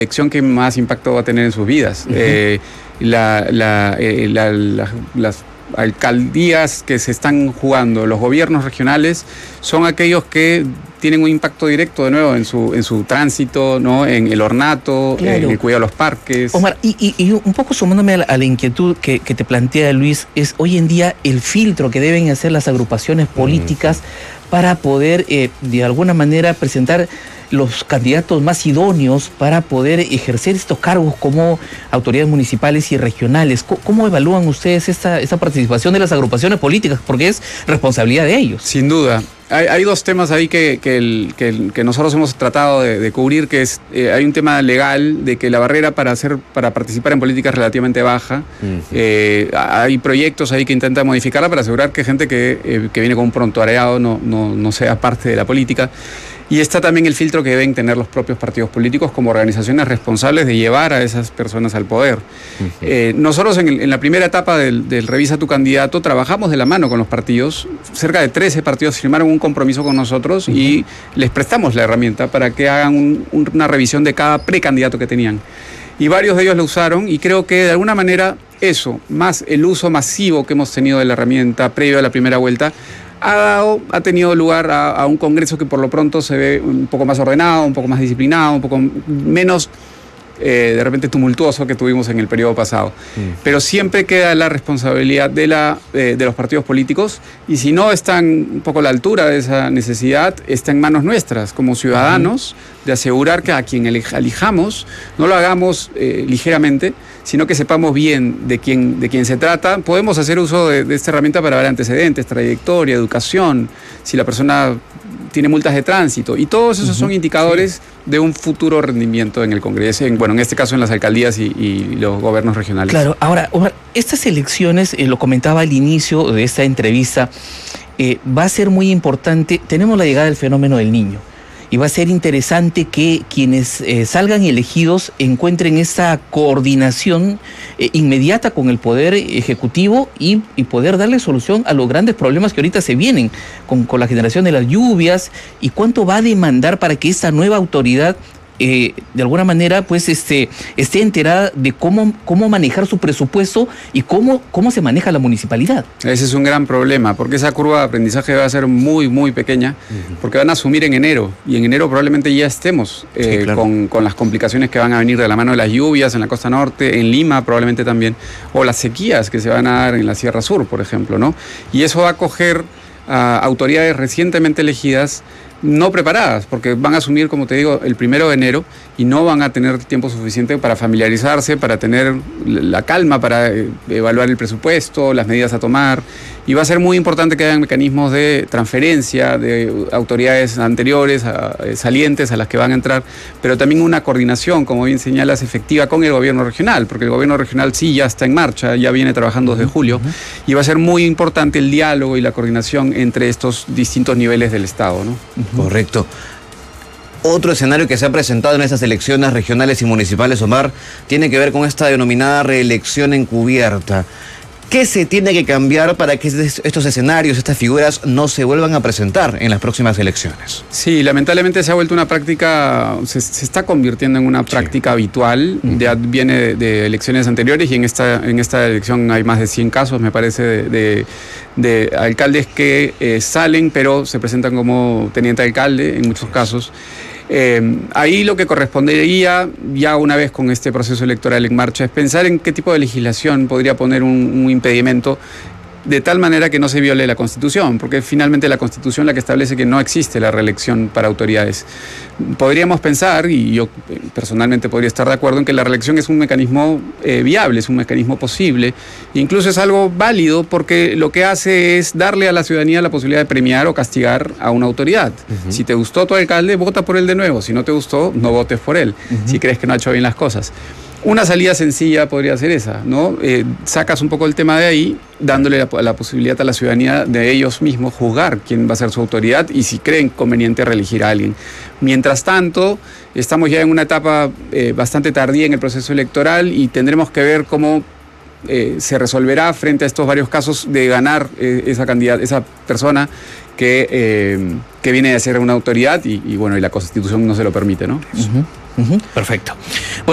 elección que más impacto va a tener en sus vidas. Las alcaldías que se están jugando, los gobiernos regionales, son aquellos que tienen un impacto directo de nuevo en su tránsito, ¿no? En el ornato, claro, en el cuidado de los parques. Omar, y un poco sumándome a la inquietud que te plantea Luis, es hoy en día el filtro que deben hacer las agrupaciones políticas para poder de alguna manera presentar los candidatos más idóneos para poder ejercer estos cargos como autoridades municipales y regionales. ¿Cómo evalúan ustedes esta participación de las agrupaciones políticas? Porque es responsabilidad de ellos. Sin duda. Hay dos temas ahí que nosotros hemos tratado de cubrir, que es, hay un tema legal de que la barrera para participar en política es relativamente baja. Hay proyectos ahí que intentan modificarla para asegurar que gente que viene con un prontuariado no sea parte de la política. Y está también el filtro que deben tener los propios partidos políticos como organizaciones responsables de llevar a esas personas al poder. Nosotros en la primera etapa del Revisa tu Candidato trabajamos de la mano con los partidos. Cerca de 13 partidos firmaron un compromiso con nosotros y les prestamos la herramienta para que hagan una revisión de cada precandidato que tenían. Y varios de ellos lo usaron, y creo que de alguna manera eso, más el uso masivo que hemos tenido de la herramienta previo a la primera vuelta, ha tenido lugar a un Congreso que por lo pronto se ve un poco más ordenado, un poco más disciplinado, un poco menos de repente tumultuoso que tuvimos en el periodo pasado. Pero siempre queda la responsabilidad de los partidos políticos, y si no están un poco a la altura de esa necesidad, está en manos nuestras como ciudadanos de asegurar que a quien elijamos no lo hagamos ligeramente, sino que sepamos bien de quién se trata. Podemos hacer uso de esta herramienta para ver antecedentes, trayectoria, educación, si la persona tiene multas de tránsito, y todos esos son indicadores de un futuro rendimiento en el Congreso, en este caso en las alcaldías y los gobiernos regionales. Claro, ahora, Omar, estas elecciones, lo comentaba al inicio de esta entrevista, va a ser muy importante. Tenemos la llegada del fenómeno del Niño, y va a ser interesante que quienes salgan elegidos encuentren esa coordinación inmediata con el Poder Ejecutivo y poder darle solución a los grandes problemas que ahorita se vienen con la generación de las lluvias, y cuánto va a demandar para que esta nueva autoridad de alguna manera pues esté enterada de cómo manejar su presupuesto y cómo se maneja la municipalidad. Ese es un gran problema, porque esa curva de aprendizaje va a ser muy, muy pequeña, porque van a asumir en enero, y en enero probablemente ya estemos claro, con las complicaciones que van a venir de la mano de las lluvias en la costa norte, en Lima probablemente también, o las sequías que se van a dar en la Sierra Sur, por ejemplo, ¿no? Y eso va a coger a autoridades recientemente elegidas no preparadas, porque van a asumir, como te digo, el 1 de enero, y no van a tener tiempo suficiente para familiarizarse, para tener la calma para evaluar el presupuesto, las medidas a tomar, y va a ser muy importante que hayan mecanismos de transferencia de autoridades anteriores, salientes a las que van a entrar, pero también una coordinación, como bien señalas, efectiva con el gobierno regional, porque el gobierno regional sí ya está en marcha, ya viene trabajando desde julio, y va a ser muy importante el diálogo y la coordinación entre estos distintos niveles del Estado, ¿no? Correcto. Otro escenario que se ha presentado en estas elecciones regionales y municipales, Omar, tiene que ver con esta denominada reelección encubierta. ¿Qué se tiene que cambiar para que estos escenarios, estas figuras, no se vuelvan a presentar en las próximas elecciones? Sí, lamentablemente se ha vuelto una práctica, se está convirtiendo en una práctica habitual. Ya viene de elecciones anteriores, y en esta elección hay más de 100 casos, me parece, de alcaldes que salen, pero se presentan como teniente alcalde en muchos casos. Ahí lo que correspondería, ya una vez con este proceso electoral en marcha, es pensar en qué tipo de legislación podría poner un impedimento de tal manera que no se viole la Constitución, porque es finalmente la Constitución la que establece que no existe la reelección para autoridades. Podríamos pensar, y yo personalmente podría estar de acuerdo, en que la reelección es un mecanismo viable, es un mecanismo posible, incluso es algo válido, porque lo que hace es darle a la ciudadanía la posibilidad de premiar o castigar a una autoridad. Si te gustó tu alcalde, vota por él de nuevo; si no te gustó, no votes por él, si crees que no ha hecho bien las cosas. Una salida sencilla podría ser esa, ¿no? Sacas un poco el tema de ahí, dándole la posibilidad a la ciudadanía de ellos mismos juzgar quién va a ser su autoridad y si creen conveniente reelegir a alguien. Mientras tanto, estamos ya en una etapa bastante tardía en el proceso electoral, y tendremos que ver cómo se resolverá frente a estos varios casos de ganar esa persona que viene a ser una autoridad, y la Constitución no se lo permite, ¿no? Perfecto.